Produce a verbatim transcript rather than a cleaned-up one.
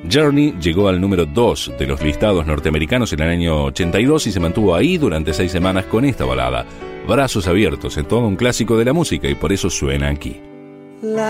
Journey llegó al número dos de los listados norteamericanos en el año ochenta y dos y se mantuvo ahí durante seis semanas con esta balada. Brazos abiertos, es todo un clásico de la música y por eso suena aquí.